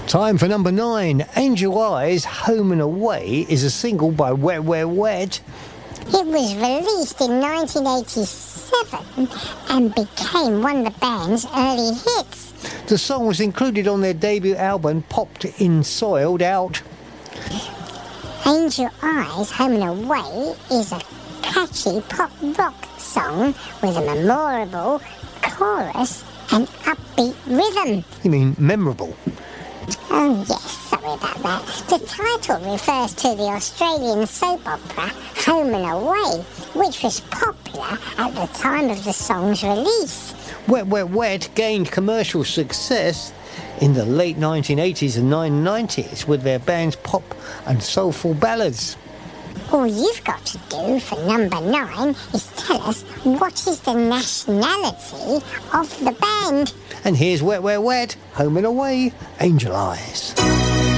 Time for number 9. Angel Eyes, Home and Away is a single by Wet Wet Wet. It was released in 1987 and became one of the band's early hits. The song was included on their debut album, Popped in Soiled Out. Angel Eyes, Home and Away is a catchy pop rock song with a memorable chorus and upbeat rhythm. You mean memorable? Oh yes, sorry about that. The title refers to the Australian soap opera Home and Away, which was popular at the time of the song's release. Wet Wet Wet gained commercial success in the late 1980s and 1990s with their band's pop and soulful ballads. All you've got to do for number 9 is tell us what is the nationality of the band. And here's Wet Wet Wet, Home and Away, Angel Eyes.